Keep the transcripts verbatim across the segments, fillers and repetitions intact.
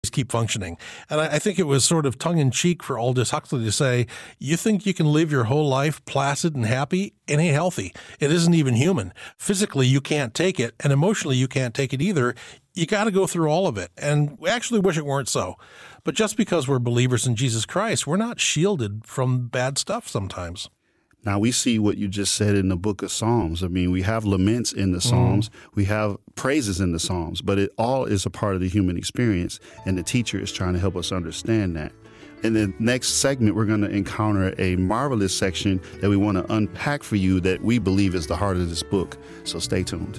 keep functioning. And I, I think it was sort of tongue-in-cheek for Aldous Huxley to say, you think you can live your whole life placid and happy? It ain't healthy. It isn't even human. Physically, you can't take it, and emotionally, you can't take it either. You got to go through all of it. And we actually wish it weren't so. But just because we're believers in Jesus Christ, we're not shielded from bad stuff sometimes. Now, we see what you just said in the book of Psalms. I mean, we have laments in the Psalms. Mm. We have praises in the Psalms, but it all is a part of the human experience, and the teacher is trying to help us understand that. In the next segment, we're going to encounter a marvelous section that we want to unpack for you that we believe is the heart of this book. So stay tuned.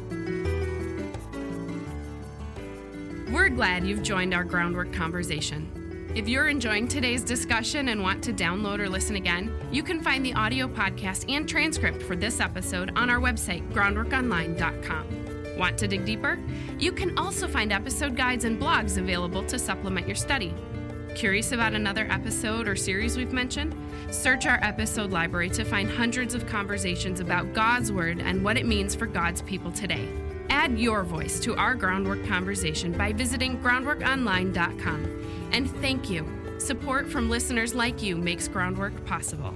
We're glad you've joined our Groundwork conversation. If you're enjoying today's discussion and want to download or listen again, you can find the audio podcast and transcript for this episode on our website, groundwork online dot com. Want to dig deeper? You can also find episode guides and blogs available to supplement your study. Curious about another episode or series we've mentioned? Search our episode library to find hundreds of conversations about God's Word and what it means for God's people today. Add your voice to our Groundwork conversation by visiting groundwork online dot com. And thank you. Support from listeners like you makes Groundwork possible.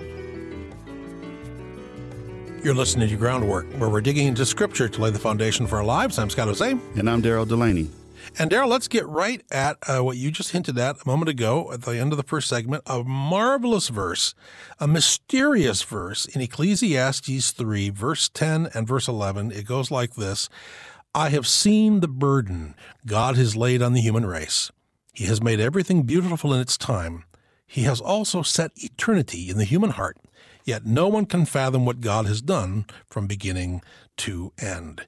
You're listening to Groundwork, where we're digging into Scripture to lay the foundation for our lives. I'm Scott Jose. And I'm Daryl Delaney. And Daryl, let's get right at uh, what you just hinted at a moment ago at the end of the first segment, a marvelous verse, a mysterious verse in Ecclesiastes three, verse ten and verse eleven. It goes like this: I have seen the burden God has laid on the human race. He has made everything beautiful in its time. He has also set eternity in the human heart, yet no one can fathom what God has done from beginning to end.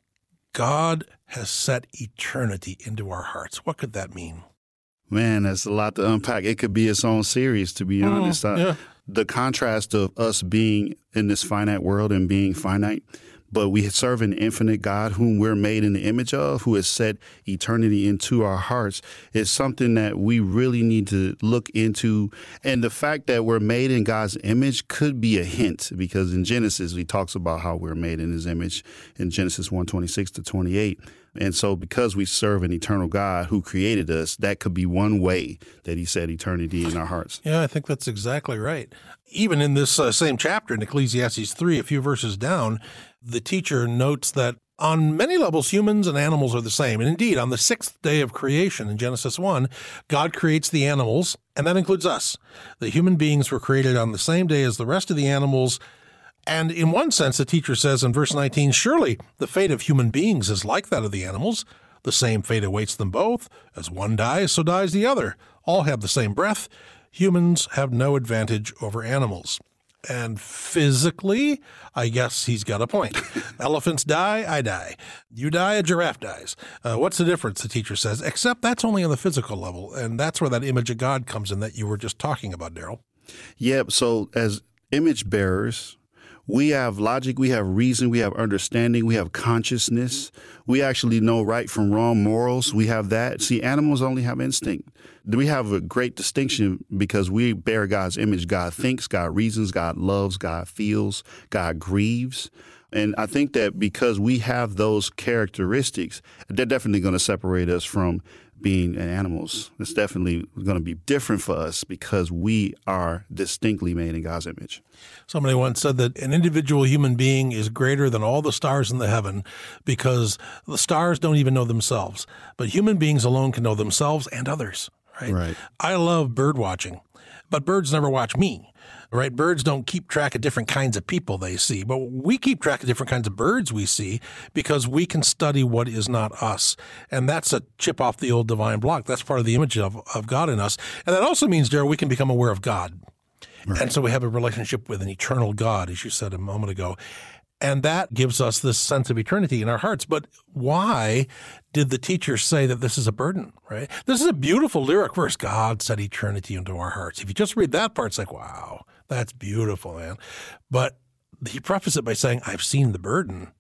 God has set eternity into our hearts. What could that mean? Man, that's a lot to unpack. It could be its own series, to be honest. Oh, yeah. The contrast of us being in this finite world and being finite, but we serve an infinite God whom we're made in the image of, who has set eternity into our hearts, is something that we really need to look into. And the fact that we're made in God's image could be a hint, because in Genesis, he talks about how we're made in his image in Genesis one twenty-six to twenty-eight. And so because we serve an eternal God who created us, that could be one way that he set eternity in our hearts. Yeah, I think that's exactly right. Even in this uh, same chapter in Ecclesiastes three, a few verses down, the teacher notes that on many levels, humans and animals are the same. And indeed, on the sixth day of creation in Genesis one, God creates the animals, and that includes us. The human beings were created on the same day as the rest of the animals. And in one sense, the teacher says in verse nineteen, surely the fate of human beings is like that of the animals. The same fate awaits them both. As one dies, so dies the other. All have the same breath. Humans have no advantage over animals. And physically, I guess he's got a point. Elephants die, I die. You die, a giraffe dies. Uh, what's the difference, the teacher says, except that's only on the physical level. And that's where that image of God comes in that you were just talking about, Daryl. Yeah, so as image bearers, we have logic, we have reason, we have understanding, we have consciousness. We actually know right from wrong, morals. We have that. See, animals only have instinct. We have a great distinction because we bear God's image. God thinks, God reasons, God loves, God feels, God grieves. And I think that because we have those characteristics, they're definitely going to separate us from being animals. It's definitely going to be different for us because we are distinctly made in God's image. Somebody once said that an individual human being is greater than all the stars in the heaven because the stars don't even know themselves. But human beings alone can know themselves and others. Right? Right. I love bird watching, but birds never watch me. Right? Birds don't keep track of different kinds of people they see, but we keep track of different kinds of birds we see because we can study what is not us. And that's a chip off the old divine block. That's part of the image of, of God in us. And that also means, Daryl, we can become aware of God. Right. And so we have a relationship with an eternal God, as you said a moment ago. And that gives us this sense of eternity in our hearts. But why did the teacher say that this is a burden, right? This is a beautiful lyric verse. God set eternity into our hearts. If you just read that part, it's like, wow, that's beautiful, man. But he prefaced it by saying, I've seen the burden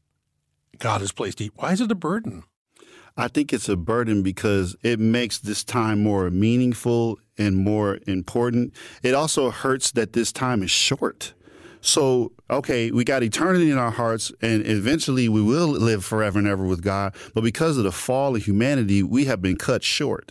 God has placed. Why is it a burden? I think it's a burden because it makes this time more meaningful and more important. It also hurts that this time is short. So, okay, we got eternity in our hearts, and eventually we will live forever and ever with God. But because of the fall of humanity, we have been cut short.